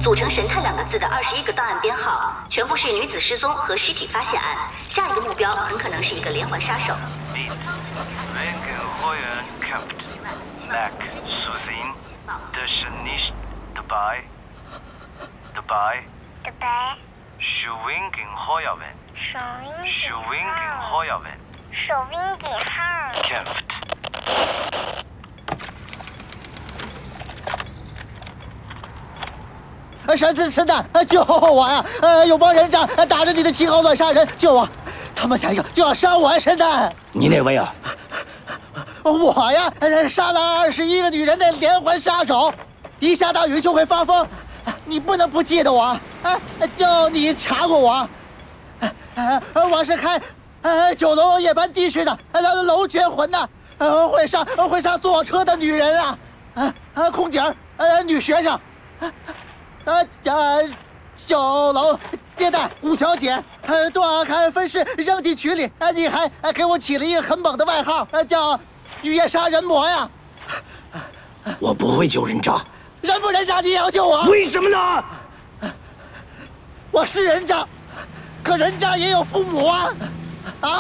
组成“神探”2个字的21个档案编号，全部是女子失踪和尸体发现案。下一个目标很可能是一个连环杀手。 神探，救我呀！有帮人渣打着你的旗号乱杀人，救我！他们就要杀我呀！神探， 你哪位啊？ 我呀，杀了21个女人的连环杀手，一下大雨就会发疯，你不能不记得我啊！就你查过我，我是开9楼夜班的士的，楼绝魂的，会上坐车的女人啊，空姐女学生。9楼接待吴小姐，多看分尸扔进群里，你还给我起了一个很猛的外号，叫“雨夜杀人魔”呀！ 我不会救人渣， 人不人渣你也要救我？ 为什么呢？ 我是人渣，可人渣也有父母啊！